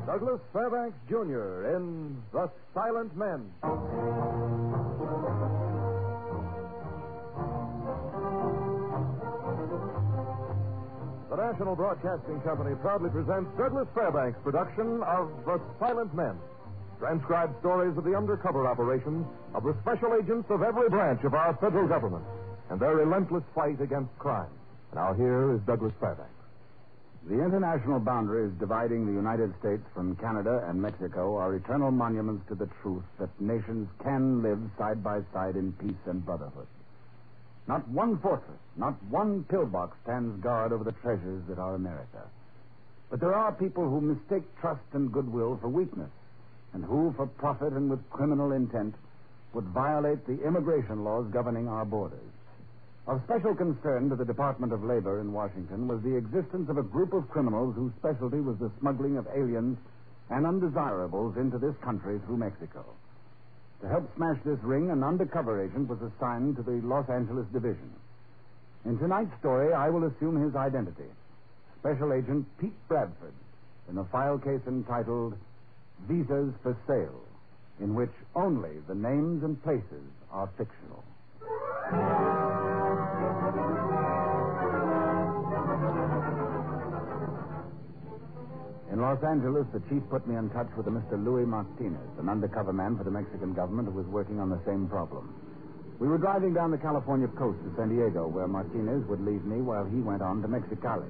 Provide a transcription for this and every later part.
Douglas Fairbanks, Jr. in The Silent Men. The National Broadcasting Company proudly presents Douglas Fairbanks' production of The Silent Men. Transcribed stories of the undercover operations of the special agents of every branch of our federal government and their relentless fight against crime. Now here is Douglas Fairbanks. The international boundaries dividing the United States from Canada and Mexico are eternal monuments to the truth that nations can live side by side in peace and brotherhood. Not one fortress, not one pillbox stands guard over the treasures that are America. But there are people who mistake trust and goodwill for weakness, and who, for profit and with criminal intent, would violate the immigration laws governing our borders. Of special concern to the Department of Labor in Washington was the existence of a group of criminals whose specialty was the smuggling of aliens and undesirables into this country through Mexico. To help smash this ring, an undercover agent was assigned to the Los Angeles Division. In tonight's story, I will assume his identity. Special Agent Pete Bradford, in a file case entitled Visas for Sale, in which only the names and places are fictional. In Los Angeles, the chief put me in touch with a Mr. Luis Martinez, an undercover man for the Mexican government who was working on the same problem. We were driving down the California coast to San Diego, where Martinez would leave me while he went on to Mexicali.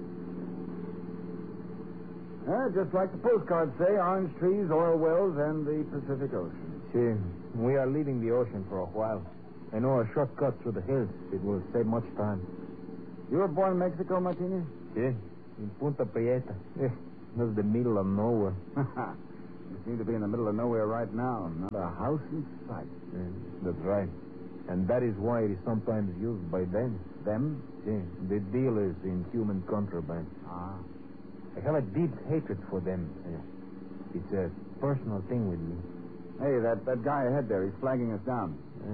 Just like the postcards say, orange trees, oil wells, and the Pacific Ocean. See, we are leaving the ocean for a while. I know a shortcut through the hills. It will save much time. You were born in Mexico, Martinez? See, in Punta Prieta. That's the middle of nowhere. You seem to be in the middle of nowhere right now. Not a house in sight. That's right. And that is why it is sometimes used by them. Them? See, the dealers in human contraband. Ah. I have a deep hatred for them. It's a personal thing with me. Hey, that guy ahead there, he's flagging us down.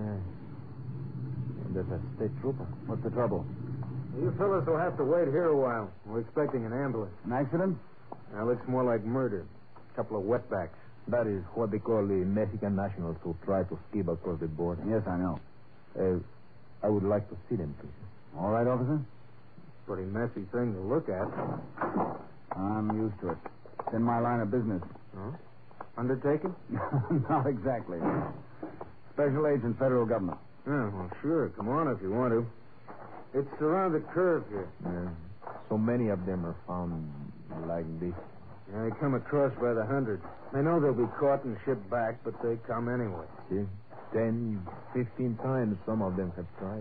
That's a state trooper. What's the trouble? You fellas will have to wait here a while. We're expecting an ambulance. An accident? Now, looks more like murder. A couple of wetbacks. That is what they call the Mexican nationals who try to skip across the border. Yes, I know. I would like to see them, please. All right, officer? Pretty messy thing to look at. I'm used to it. It's in my line of business. Huh? Undertaking? Not exactly. Special agent, federal government. Yeah, well, sure. Come on if you want to. It's around the curve here. So many of them are found like this. They come across by the hundred. They know they'll be caught and shipped back, but they come anyway. See? 10, 15 times some of them have tried.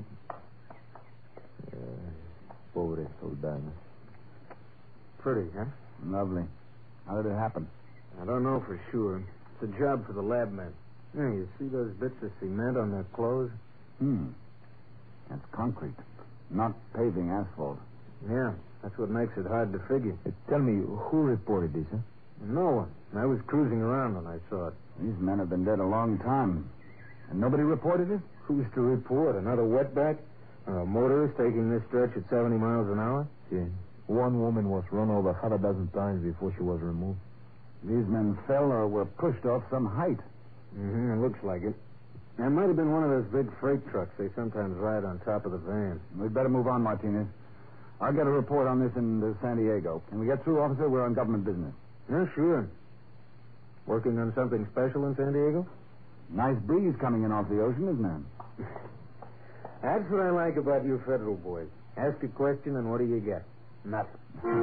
Pobre soldados. Pretty, huh? Lovely. How did it happen? I don't know for sure. It's a job for the lab men. Yeah, you see those bits of cement on their clothes? That's concrete, not paving asphalt. Yeah, that's what makes it hard to figure. Tell me, who reported this, huh? No one. I was cruising around when I saw it. These men have been dead a long time. And nobody reported it? Who's to report? Another wetback? A motorist taking this stretch at 70 miles an hour? See, one woman was run over half a dozen times before she was removed. These men fell or were pushed off some height. It looks like it. It might have been one of those big freight trucks they sometimes ride on top of the van. We'd better move on, Martinez. I'll get a report on this in San Diego. Can we get through, officer? We're on government business. Yeah, sure. Working on something special in San Diego? Nice breeze coming in off the ocean, isn't there? That's what I like about you federal boys. Ask a question, and what do you get? Nothing.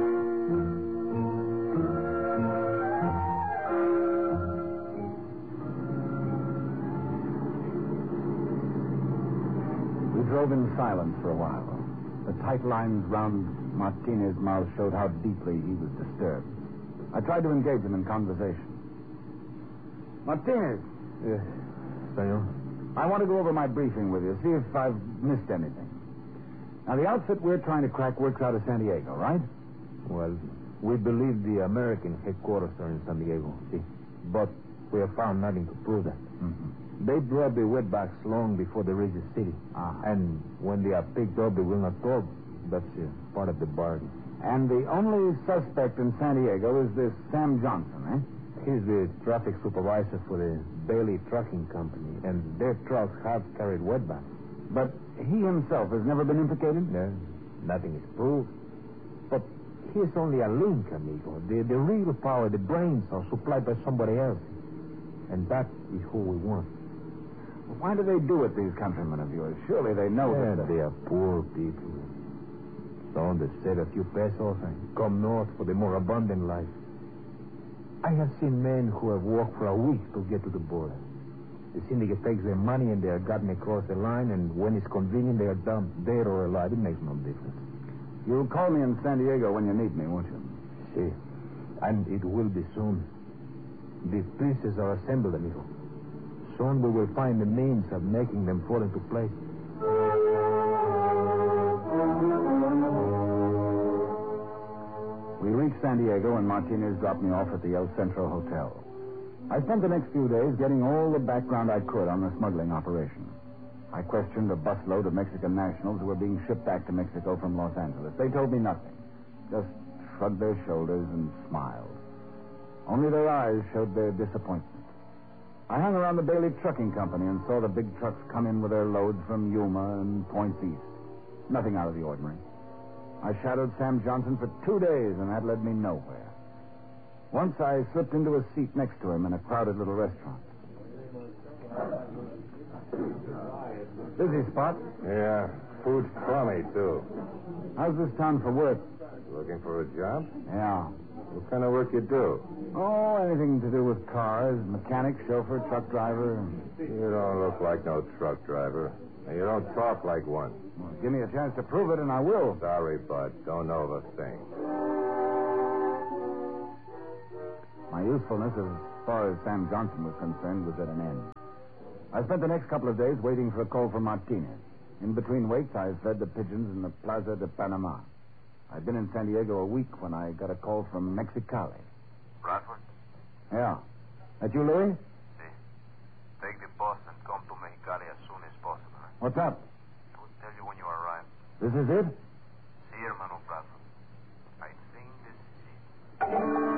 We drove in silence for a while. The tight lines round Martinez's mouth showed how deeply he was disturbed. I tried to engage him in conversation. Martinez. Yes, senor. I want to go over my briefing with you, see if I've missed anything. Now, the outfit we're trying to crack works out of San Diego, right? Well, we believe the American headquarters are in San Diego, see? But we have found nothing to prove that. Mm-hmm. They brought the wetbacks long before they reach the city. Ah. And when they are picked up, they will not talk. That's part of the bargain. And the only suspect in San Diego is this Sam Johnson, eh? He's the traffic supervisor for the Bailey Trucking Company, and their trucks have carried wetbacks. But he himself has never been implicated? No, nothing is proved. But he's only a link, amigo. The real power, the brains are supplied by somebody else. And that is who we want. Why do they do it, these countrymen of yours? Surely they know that they are poor people. Some that save a few pesos and come north for the more abundant life. I have seen men who have walked for a week to get to the border. The syndicate takes their money and they are gotten across the line, and when it's convenient, they are dumped, dead or alive. It makes no difference. You'll call me in San Diego when you need me, won't you? See, and it will be soon. The pieces are assembled, amigo. Soon we will find the means of making them fall into place. We reached San Diego and Martinez dropped me off at the El Centro Hotel. I spent the next few days getting all the background I could on the smuggling operation. I questioned a busload of Mexican nationals who were being shipped back to Mexico from Los Angeles. They told me nothing. Just shrugged their shoulders and smiled. Only their eyes showed their disappointment. I hung around the Bailey Trucking Company and saw the big trucks come in with their loads from Yuma and points east. Nothing out of the ordinary. I shadowed Sam Johnson for 2 days, and that led me nowhere. Once I slipped into a seat next to him in a crowded little restaurant. Busy spot? Yeah, food's crummy, too. How's this town for work? Looking for a job? Yeah. What kind of work you do? Oh, anything to do with cars, mechanic, chauffeur, truck driver. You don't look like no truck driver. And you don't talk like one. Well, give me a chance to prove it, and I will. Sorry, Bud. Don't know the thing. My usefulness, as far as Sam Johnson was concerned, was at an end. I spent the next couple of days waiting for a call from Martinez. In between waits, I fed the pigeons in the Plaza de Panama. I'd been in San Diego a week when I got a call from Mexicali. Bradford? Yeah. That you, Louis? Si. Take the bus and come to Mexicali as soon as possible. What's up? I will tell you when you arrive. This is it? Si, hermano Bradford. I think this is it.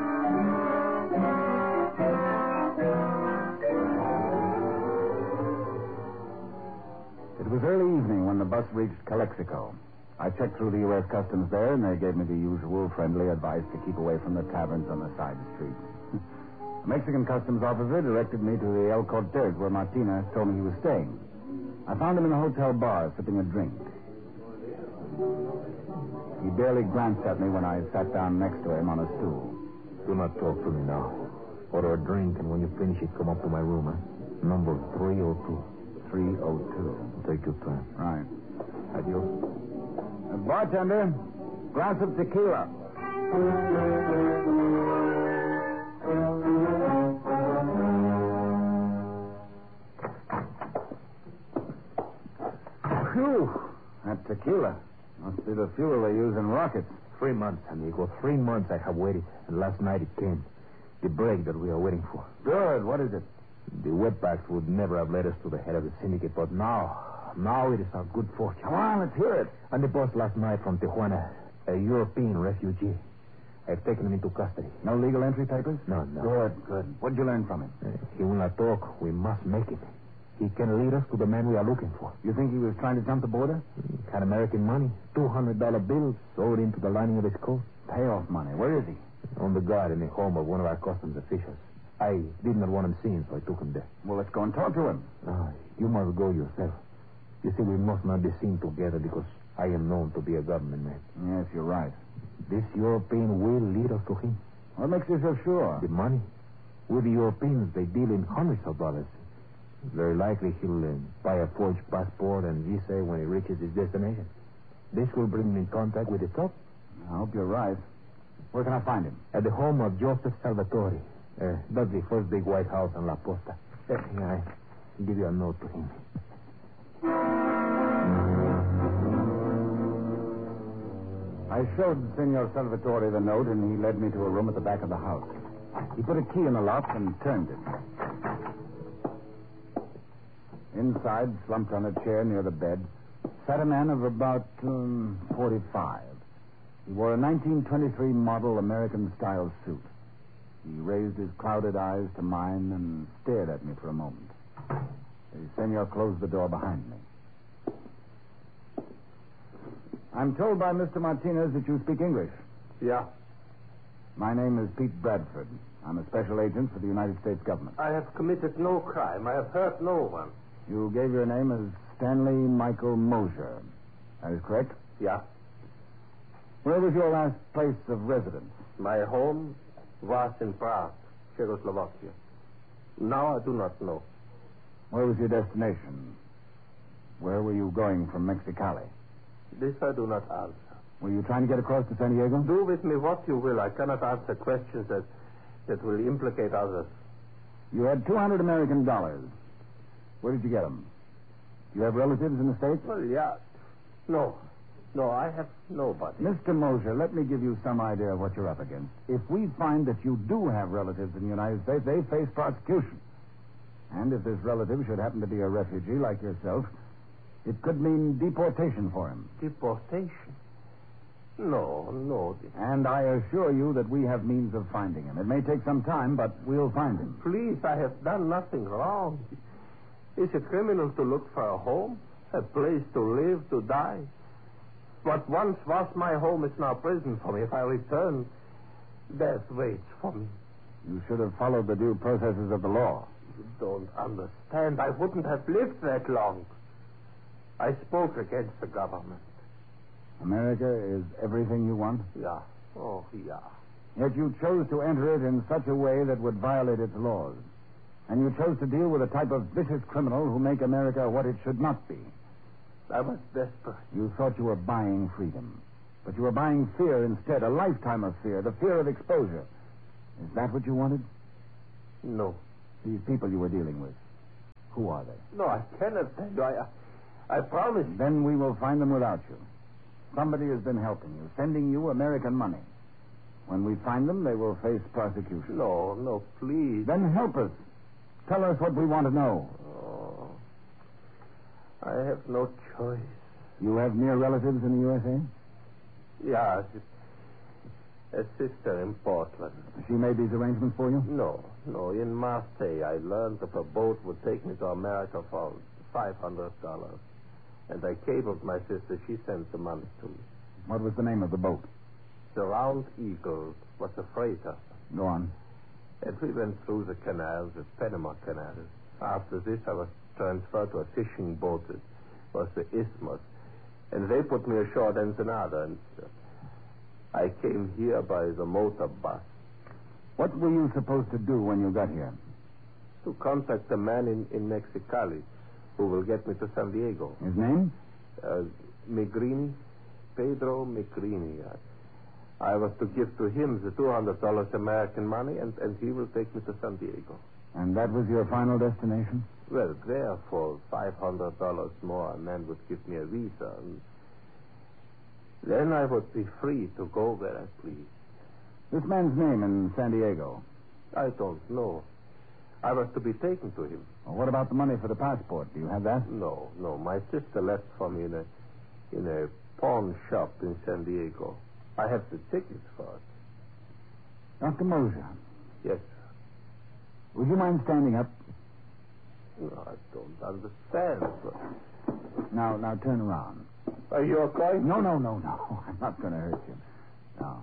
It was early evening when the bus reached Calexico. I checked through the U.S. Customs there, and they gave me the usual friendly advice to keep away from the taverns on the side streets. The Mexican customs officer directed me to the El Cortez, where Martinez told me he was staying. I found him in a hotel bar, sipping a drink. He barely glanced at me when I sat down next to him on a stool. Do not talk to me now. Order a drink, and when you finish it, come up to my room, Number 302. 302. Take your time. Right. Adios. Bartender, glass of tequila. Phew. That tequila must be the fuel they use in rockets. 3 months, amigo. 3 months I have waited, and last night it came. The break that we are waiting for. Good. What is it? The wetbacks would never have led us to the head of the syndicate, but now it is our good fortune. Come on, let's hear it. And the boss last night from Tijuana, a European refugee. I've taken him into custody. No legal entry papers? No. Good. What'd you learn from him? He will not talk. We must make him. He can lead us to the man we are looking for. You think he was trying to jump the border? Had American money. $200 bills sewed into the lining of his coat. Payoff money. Where is he? On the guard in the home of one of our customs officials. I did not want him seen, so I took him there. Well, let's go and talk to him. You must go yourself. You see, we must not be seen together because I am known to be a government man. Yes, you're right. This European will lead us to him. What makes you so sure? The money. With the Europeans, they deal in hundreds of dollars. Very likely he'll buy a forged passport and visa when he reaches his destination. This will bring him in contact with the top. I hope you're right. Where can I find him? At the home of Joseph Salvatore. That's the first big White House on La Posta. I give you a note to him. I showed Senor Salvatore the note, and he led me to a room at the back of the house. He put a key in the lock and turned it. Inside, slumped on a chair near the bed, sat a man of about 45. He wore a 1923 model American-style suit. He raised his clouded eyes to mine and stared at me for a moment. The senor closed the door behind me. I'm told by Mr. Martinez that you speak English. Yeah. My name is Pete Bradford. I'm a special agent for the United States government. I have committed no crime. I have hurt no one. You gave your name as Stanley Michael Mosier. That is correct? Yeah. Where was your last place of residence? My home was in Prague, Czechoslovakia. Now I do not know. Where was your destination? Where were you going from Mexicali? This I do not answer. Were you trying to get across to San Diego? Do with me what you will. I cannot answer questions that will implicate others. You had $200 American. Where did you get them? Do you have relatives in the States? Well, yeah. No, I have nobody. Mr. Mosier, let me give you some idea of what you're up against. If we find that you do have relatives in the United States, they face prosecution. And if this relative should happen to be a refugee like yourself, it could mean deportation for him. Deportation? No. And I assure you that we have means of finding him. It may take some time, but we'll find him. Please, I have done nothing wrong. Is it criminal to look for a home? A place to live, to die? What once was my home is now prison for me. If I return, death waits for me. You should have followed the due processes of the law. You don't understand. I wouldn't have lived that long. I spoke against the government. America is everything you want? Yeah. Oh, yeah. Yet you chose to enter it in such a way that would violate its laws. And you chose to deal with a type of vicious criminal who make America what it should not be. I was desperate. You thought you were buying freedom. But you were buying fear instead, a lifetime of fear, the fear of exposure. Is that what you wanted? No. These people you were dealing with, who are they? No, I cannot tell you. I promise. Then we will find them without you. Somebody has been helping you, sending you American money. When we find them, they will face prosecution. No, please. Then help us. Tell us what we want to know. Oh, I have no choice. You have near relatives in the USA? Yeah, a sister in Portland. She made these arrangements for you? No. In Marseille, I learned that a boat would take me to America for $500. And I cabled my sister. She sent the money to me. What was the name of the boat? The Round Eagle was a freighter. Go on. And we went through the canals, the Panama Canal. After this, I was transferred to a fishing boat. It was the Isthmus. And they put me ashore at Ensenada. And I came here by the motor bus. What were you supposed to do when you got here? To contact a man in Mexicali who will get me to San Diego. His name? Migrini. Pedro Migrini. I was to give to him the $200 American money, and he will take me to San Diego. And that was your final destination? Well, there, for $500 more, a man would give me a visa, and then I would be free to go where I please. This man's name in San Diego? I don't know. I was to be taken to him. Well, what about the money for the passport? Do you have that? No. My sister left for me in a pawn shop in San Diego. I have the tickets for it. Dr. Mosier. Yes. Would you mind standing up? No, I don't understand. Now turn around. Are you okay? No. I'm not going to hurt you. No.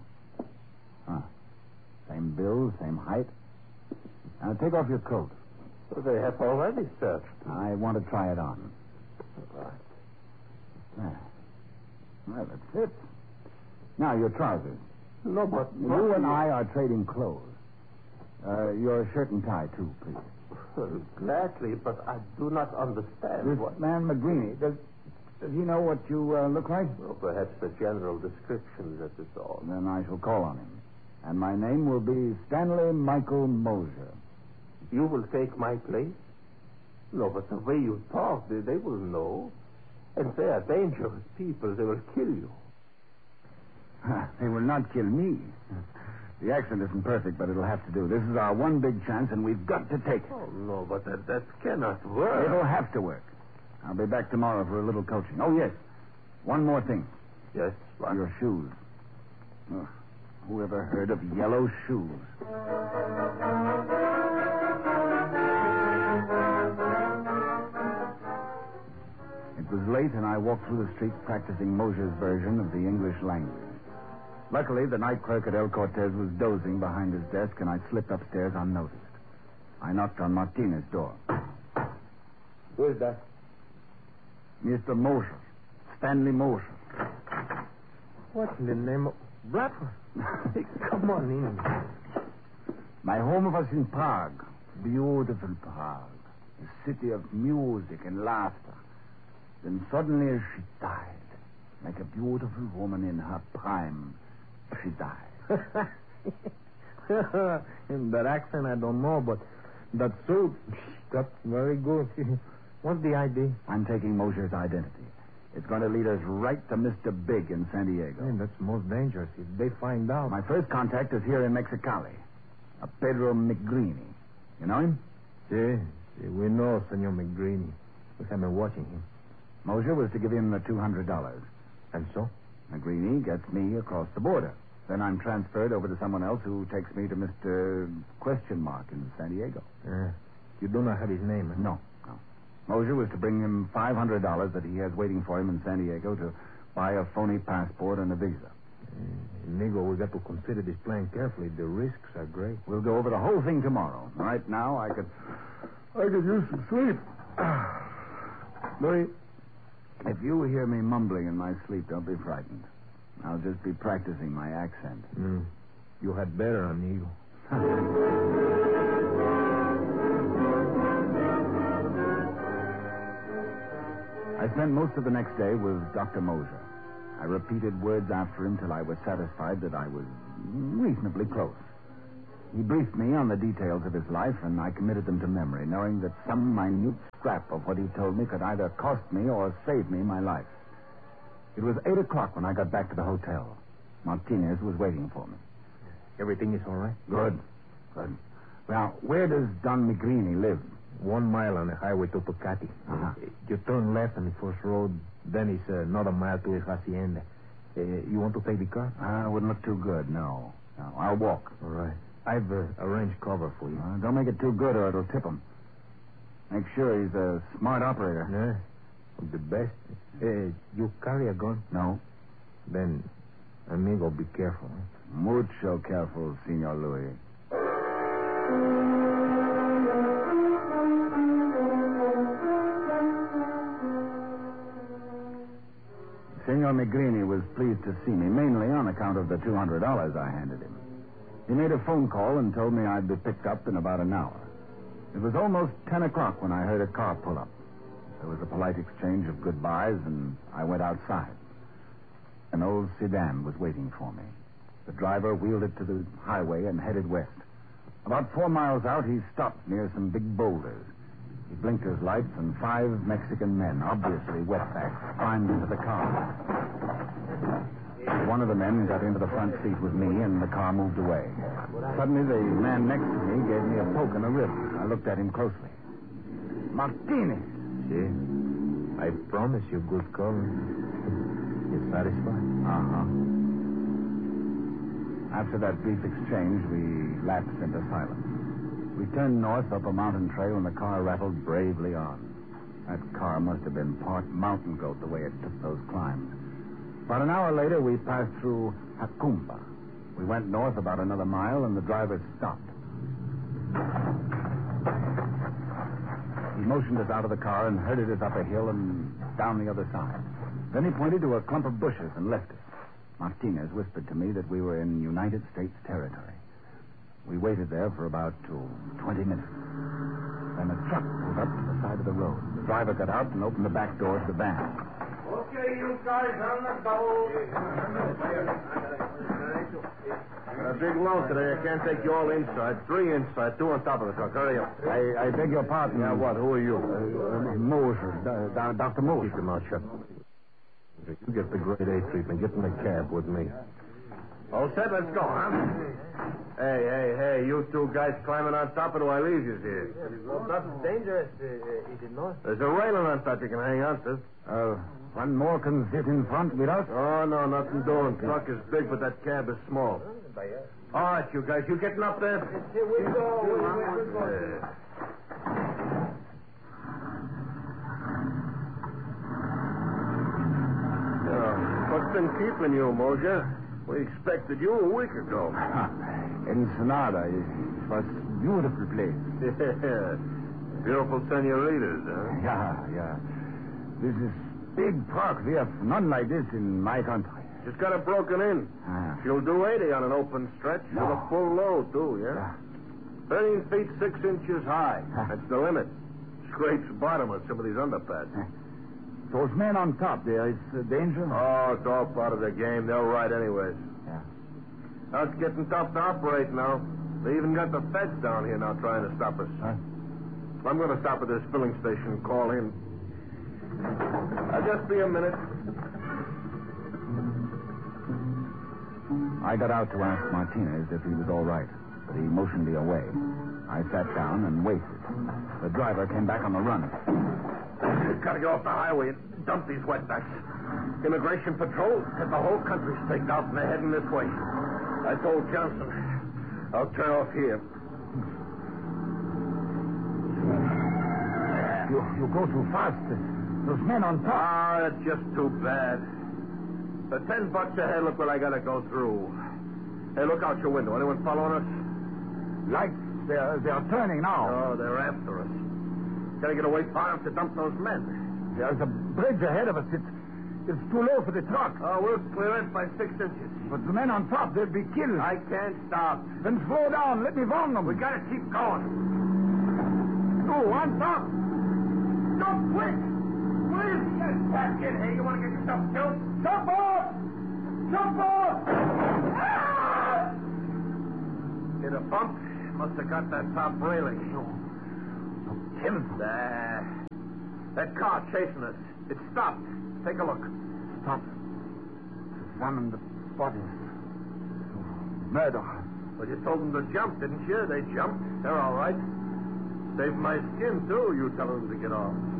Same build, same height. Now take off your coat. Well, they have already searched. I want to try it on. Right. There. Well, it fits. Now, your trousers. No, but... You and I are trading clothes. Your shirt and tie, too, please. Well, gladly, but I do not understand This what... man McGreeny, does he know what you look like? Well, perhaps a general description, that is all. Then I shall call on him. And my name will be Stanley Michael Mosier. You will take my place? No, but the way you talk, they will know. And they are dangerous people. They will kill you. They will not kill me. The accent isn't perfect, but it'll have to do. This is our one big chance, and we've got to take it. Oh, no, but that cannot work. It'll have to work. I'll be back tomorrow for a little coaching. Oh, yes. One more thing. Yes, what? Your shoes. Ugh, who ever heard of yellow shoes? It was late, and I walked through the streets practicing Mosher's version of the English language. Luckily, the night clerk at El Cortez was dozing behind his desk, and I slipped upstairs unnoticed. I knocked on Martinez's door. Who is that? Mr. Mosher. Stanley Mosher. What in the name of... Bradford? Come on in. My home was in Prague. Beautiful Prague. A city of music and laughter. Then suddenly she died. Like a beautiful woman in her prime. She died. In that accent, I don't know, but that suit, that's very good. What's the ID? I'm taking Mosher's identity. It's going to lead us right to Mr. Big in San Diego. Man, that's most dangerous. If they find out... My first contact is here in Mexicali. A Pedro McGreeny. You know him? Sí, we know Senor McGreeny. We have been watching him. Mosher was to give him the $200. And so? McGreeny gets me across the border. Then I'm transferred over to someone else who takes me to Mr. Question Mark in San Diego. You do not have his name, eh? No. Mosher was to bring him $500 that he has waiting for him in San Diego to buy a phony passport and a visa. Amigo, we got to consider this plan carefully. The risks are great. We'll go over the whole thing tomorrow. Right now, I could use some sleep. Louis, if you hear me mumbling in my sleep, don't be frightened. I'll just be practicing my accent. You had better, amigo. I spent most of the next day with Dr. Mosher. I repeated words after him till I was satisfied that I was reasonably close. He briefed me on the details of his life, and I committed them to memory, knowing that some minute scrap of what he told me could either cost me or save me my life. It was 8 o'clock when I got back to the hotel. Martinez was waiting for me. Everything is all right? Good. Now, where does Don McGreeny live? 1 mile on the highway to Tocati. You turn left on the first road, then it's another mile to his hacienda. You want to take the car? It wouldn't look too good, no. I'll walk. All right. I've arranged cover for you. Don't make it too good or it'll tip him. Make sure he's a smart operator. Yeah. The best. You carry a gun? No. Then, amigo, be careful. Mucho careful, Senor Louis. Senor McGreeny was pleased to see me, mainly on account of the $200 I handed him. He made a phone call and told me I'd be picked up in about an hour. It was almost 10 o'clock when I heard a car pull up. There was a polite exchange of goodbyes, and I went outside. An old sedan was waiting for me. The driver wheeled it to the highway and headed west. About 4 miles out, he stopped near some big boulders. He blinked his lights, and 5 Mexican men, obviously wetbacks, climbed into the car. One of the men got into the front seat with me, and the car moved away. Suddenly, the man next to me gave me a poke in the rib. I looked at him closely. Martinez! See? I promise you good cover. You satisfied? After that brief exchange, we lapsed into silence. We turned north up a mountain trail, and the car rattled bravely on. That car must have been part mountain goat the way it took those climbs. About an hour later, we passed through Jacumba. We went north about another mile, and the driver stopped. He motioned us out of the car and herded us up a hill and down the other side. Then he pointed to a clump of bushes and left us. Martinez whispered to me that we were in United States territory. We waited there for about 20 minutes. Then a truck pulled up to the side of the road. The driver got out and opened the back door to the van. Okay, you guys on the boat. A big load today. I can't take you all inside. 3 inside, 2 on top of the truck. Hurry up. I beg your pardon. Yeah, what? Who are you? Mosher. Dr. Mosher. Keep your mouth shut. You get the grade A treatment. Get in the cab with me. All set, let's go, huh? Hey, you two guys climbing on top, or do I leave you here? That's dangerous, is it not? There's a railing on top you can hang on to. One more can sit in front with us. Oh, no, nothing doing. Truck is big, but that cab is small. All right, you guys, you getting up there? Here we go. We go. What's been keeping you, Moja? We expected you a week ago. Ensenada. It was a beautiful place. Yeah. Beautiful senoritas, huh? Yeah. This is big park. We have none like this in my country. Just got it broken in. She'll do 80 on an open stretch with a full load, too, yeah? 13 feet 6 inches high. That's the limit. Scrapes bottom of some of these underpads. Those men on top there, is danger? Oh, it's all part of the game. They'll ride anyways. Yeah. Now it's getting tough to operate now. They even got the feds down here now trying to stop us. Huh? I'm going to stop at this filling station and call in. I'll just be a minute. I got out to ask Martinez if he was all right, but he motioned me away. I sat down and waited. The driver came back on the run. Gotta get off the highway and dump these wetbacks. Immigration patrol got the whole country staked out and they're heading this way. I told Johnson I'll turn off here. You go too fast. Those men on top. Ah, that's just too bad. For $10 ahead, look what I gotta go through. Hey, look out your window. Anyone following us? Lights, they're turning now. Oh, they're after us. Gotta get away far enough to dump those men. There's a bridge ahead of us. It's too low for the truck. Oh, we'll clear it by 6 inches. But the men on top, they'll be killed. I can't stop. Then slow down. Let me warn them. We gotta keep going. Oh, on top. Jump quick! Please, get back in here. You want to get yourself killed? Jump off! Jump off! Ah! Hit a bump. Must have got that top railing. Killed. That car chasing us. It stopped. Take a look. Stop. Examine the bodies. Murder. Well, you told them to jump, didn't you? They jumped. They're all right. Saved my skin, too, you telling them to get off.